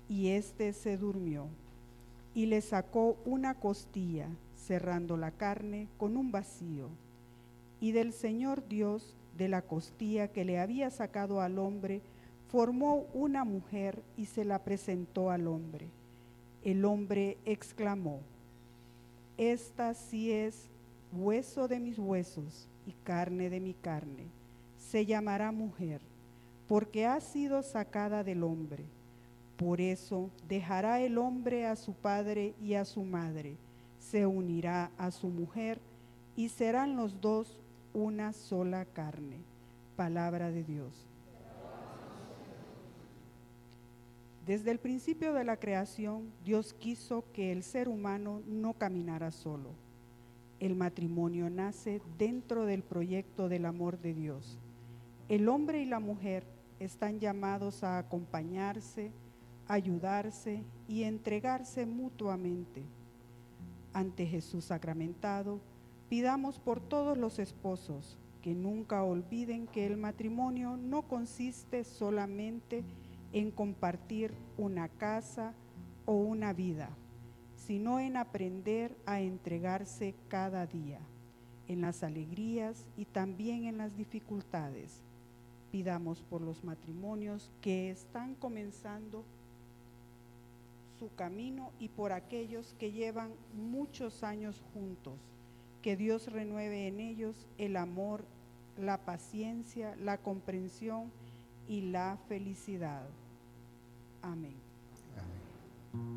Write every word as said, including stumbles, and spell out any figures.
y éste se durmió. Y le sacó una costilla, cerrando la carne con un vacío. Y del Señor Dios, de la costilla que le había sacado al hombre, formó una mujer y se la presentó al hombre. El hombre exclamó: esta sí es hueso de mis huesos y carne de mi carne. Se llamará mujer, porque ha sido sacada del hombre. Por eso dejará el hombre a su padre y a su madre, se unirá a su mujer, y serán los dos una sola carne. Palabra de Dios. Desde el principio de la creación, Dios quiso que el ser humano no caminara solo. El matrimonio nace dentro del proyecto del amor de Dios. El hombre y la mujer están llamados a acompañarse, ayudarse y entregarse mutuamente. Ante Jesús sacramentado, pidamos por todos los esposos que nunca olviden que el matrimonio no consiste solamente en compartir una casa o una vida, sino en aprender a entregarse cada día, en las alegrías y también en las dificultades. Pidamos por los matrimonios que están comenzando su camino y por aquellos que llevan muchos años juntos, que Dios renueve en ellos el amor, la paciencia, la comprensión y la felicidad. Amén.